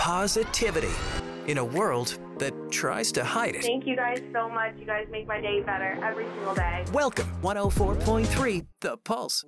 positivity in a world that tries to hide it. Thank you guys so much. You guys make my day better every single day. Welcome, 104.3 The Pulse.